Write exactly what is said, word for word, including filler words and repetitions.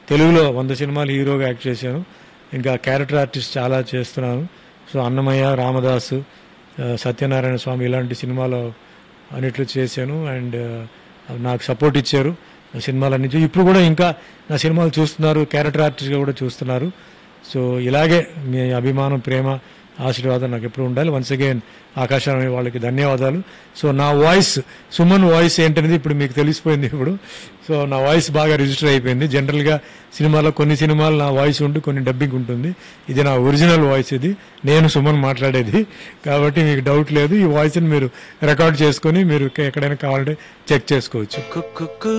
తెలుగులో వంద సినిమాలు హీరోగా యాక్ట్ చేశాను. ఇంకా క్యారెక్టర్ ఆర్టిస్ట్ చాలా చేస్తున్నాను. సో అన్నమయ్య, రామదాసు, సత్యనారాయణ స్వామి ఇలాంటి సినిమాలో అన్నిట్లో చేశాను. అండ్ నాకు సపోర్ట్ ఇచ్చారు సినిమాలన్నీ. ఇప్పుడు కూడా ఇంకా నా సినిమాలు చూస్తున్నారు, క్యారెక్టర్ ఆర్టిస్ట్గా కూడా చూస్తున్నారు. సో ఇలాగే మీ అభిమానం, ప్రేమ, ఆశీర్వాదం నాకు ఎప్పుడు ఉండాలి. వన్స్ అగైన్ ఆకాశవాణి వాళ్ళకి ధన్యవాదాలు. సో నా వాయిస్, సుమన్ వాయిస్ ఏంటనేది ఇప్పుడు మీకు తెలిసిపోయింది. ఇప్పుడు సో నా వాయిస్ బాగా రిజిస్టర్ అయిపోయింది. జనరల్గా సినిమాలో కొన్ని సినిమాలు నా వాయిస్ ఉంటూ కొన్ని డబ్బింగ్ ఉంటుంది. ఇది నా ఒరిజినల్ వాయిస్, ఇది నేను సుమన్ మాట్లాడేది. కాబట్టి మీకు డౌట్ లేదు. ఈ వాయిస్ని మీరు రికార్డ్ చేసుకొని మీరు ఎక్కడైనా కావాలంటే చెక్ చేసుకోవచ్చు.